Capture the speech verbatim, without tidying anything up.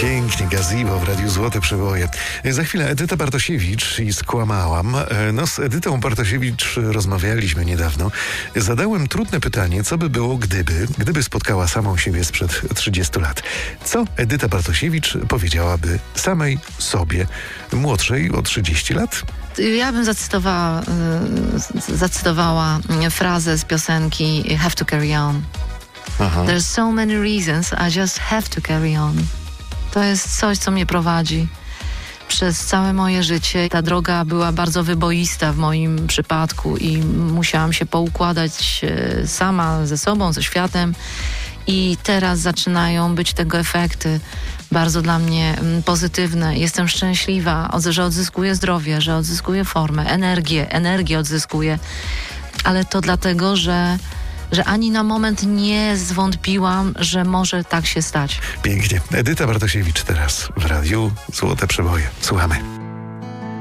Pięknie, Gazebo w Radiu Złote Przeboje. Za chwilę Edyta Bartosiewicz i Skłamałam. No, z Edytą Bartosiewicz rozmawialiśmy niedawno. Zadałem trudne pytanie, co by było gdyby, gdyby spotkała samą siebie sprzed trzydziestu lat. Co Edyta Bartosiewicz powiedziałaby samej sobie, młodszej o trzydzieści lat? Ja bym zacytowała, y, zacytowała frazę z piosenki Have to Carry On. Aha. There's so many reasons, I just have to carry on. To jest coś, co mnie prowadzi przez całe moje życie. Ta droga była bardzo wyboista w moim przypadku i musiałam się poukładać sama ze sobą, ze światem. I teraz zaczynają być tego efekty bardzo dla mnie pozytywne. Jestem szczęśliwa, że odzyskuję zdrowie, że odzyskuję formę, energię, energię odzyskuję. Ale to dlatego, że że ani na moment nie zwątpiłam, że może tak się stać. Pięknie. Edyta Bartosiewicz teraz w Radiu Złote Przeboje. Słuchamy.